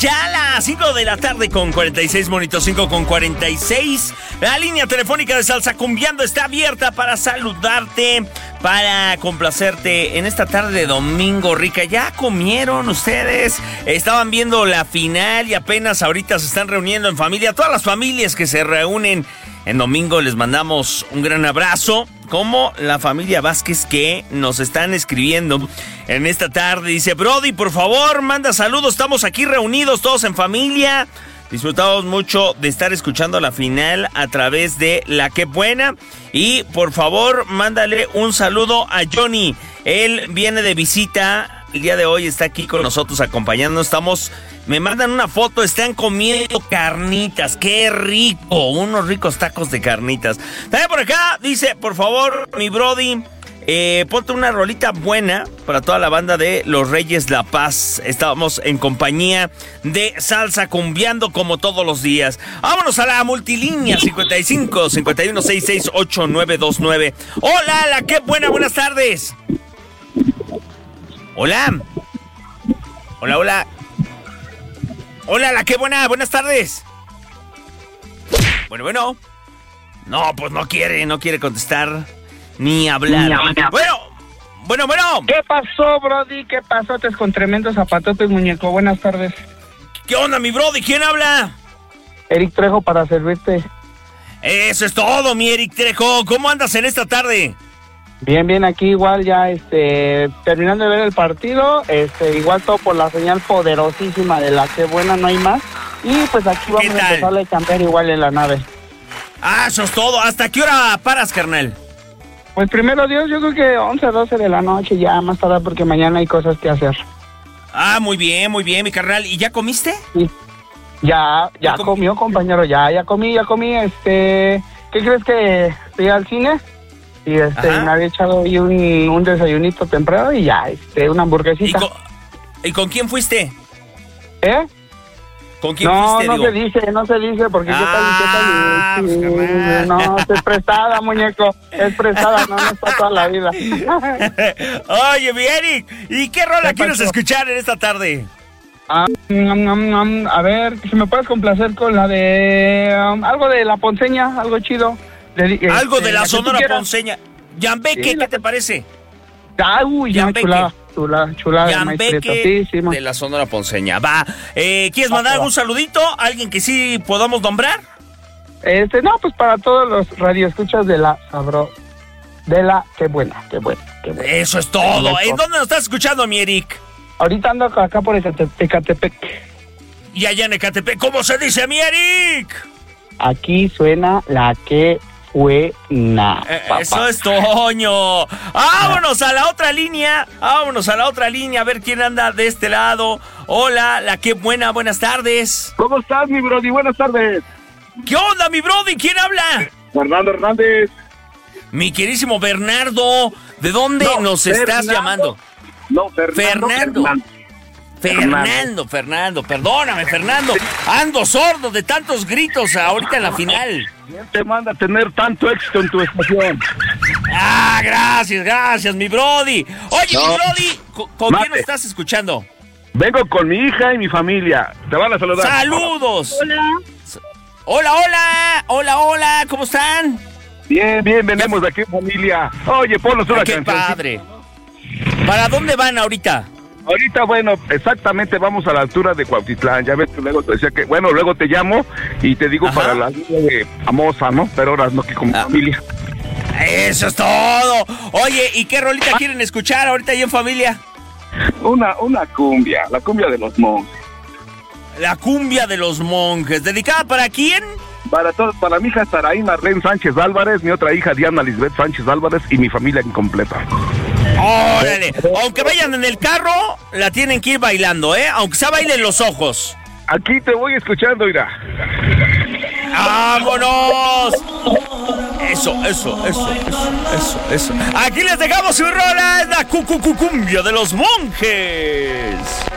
Ya las 5 de la tarde con 46 minutos, 5 con 46. La línea telefónica de Salsa Cumbiando está abierta para saludarte, para complacerte en esta tarde de domingo rica. ¿Ya comieron ustedes? Estaban viendo la final y apenas ahorita se están reuniendo en familia. Todas las familias que se reúnen en domingo les mandamos un gran abrazo, como la familia Vázquez que nos están escribiendo en esta tarde. Dice: Brody, por favor, manda saludos, estamos aquí reunidos todos en familia. Disfrutamos mucho de estar escuchando la final a través de La Qué Buena. Y por favor, mándale un saludo a Johnny. Él viene de visita. El día de hoy está aquí con nosotros acompañándonos. Me mandan una foto, están comiendo carnitas. ¡Qué rico! Unos ricos tacos de carnitas. También por acá dice: por favor, mi Brody, ponte una rolita buena para toda la banda de Los Reyes La Paz. Estábamos en compañía de Salsa Cumbiando como todos los días. Vámonos a la multilínea 55 51 66 8929. Hola, La Qué Buena, buenas tardes. Hola. Hola. Hola, La Qué Buena, buenas tardes. Bueno. No, pues no quiere contestar ni hablar. Bueno. ¿Qué pasó, Brody? ¿Qué pasotes con tremendos zapatotes, muñeco? Buenas tardes. ¿Qué onda, mi Brody? ¿Quién habla? Eric Trejo para servirte. Eso es todo, mi Eric Trejo. ¿Cómo andas en esta tarde? Bien, aquí igual ya, terminando de ver el partido, igual todo por la señal poderosísima de La Qué Buena, no hay más. Y pues aquí vamos a empezar a cambiar igual en la nave. Ah, eso es todo. ¿Hasta qué hora paras, carnal? Pues primero Dios, yo creo que 11, 12 de la noche, ya más tarde, porque mañana hay cosas que hacer. Ah, muy bien, mi carnal. ¿Y ya comiste? Sí. Ya comió, compañero, ya comí. ¿Qué crees que fui al cine? Y me había echado ahí un desayunito temprano y ya, una hamburguesita. ¿Y con quién fuiste? ¿Eh? ¿Con quién fuiste? No se dice, porque ¿qué tal? No, es prestada, muñeco, es prestada, no es para toda la vida. Oye, mi Eric, ¿y qué rola quieres escuchar en esta tarde? A ver, si me puedes complacer con la de algo de La Ponceña, algo chido. Algo de la Sonora Ponceña. Yambeque, sí, ¿qué te parece? Chulada. Yambeque de la Sonora Ponceña. Va. ¿Quieres mandar algún saludito? ¿Alguien que sí podamos nombrar? No, pues para todos los radioescuchas de La Qué Buena. Eso es todo. ¿En dónde nos estás escuchando, mi Eric? Ahorita ando acá por Ecatepec. Y allá en Ecatepec, ¿cómo se dice, mi Eric? Aquí suena La Qué Buena. Eso es Toño. Vámonos a la otra línea. A ver quién anda de este lado. Hola, La Qué Buena, buenas tardes. ¿Cómo estás, mi Brody? Buenas tardes. ¿Qué onda, mi Brody? ¿Quién habla? Fernando Hernández. Mi queridísimo Bernardo, ¿de dónde nos estás llamando? No, Fernando. Fernando, perdóname, Fernando. Ando sordo de tantos gritos ahorita en la final. ¿Quién te manda a tener tanto éxito en tu estación? Ah, gracias, mi Brody. Oye, mi Brody, ¿con quién nos estás escuchando? Vengo con mi hija y mi familia. Te van a saludar. ¡Saludos! Hola, ¿cómo están? Bien, venimos de aquí en familia. Oye, ponnos una canción. ¡Qué padre! ¿Para dónde van ahorita? Ahorita, bueno, exactamente vamos a la altura de Cuautitlán. Ya ves que luego te decía que, bueno, luego te llamo y te digo para la vida de famosa, ¿no? Pero ahora no, que como familia. Eso es todo. Oye, ¿y qué rolita quieren escuchar ahorita ahí en familia? Una cumbia, la cumbia de los monjes. La cumbia de los monjes. ¿Dedicada para quién? Para todos, para mi hija Saraí Marlene Sánchez Álvarez, mi otra hija Diana Lisbeth Sánchez Álvarez y mi familia incompleta. ¡Órale! Aunque vayan en el carro, la tienen que ir bailando, ¿eh? Aunque sea bailen los ojos. Aquí te voy escuchando, Ira. ¡Vámonos! Eso. Aquí les dejamos su rola, es la cumbia de los monjes.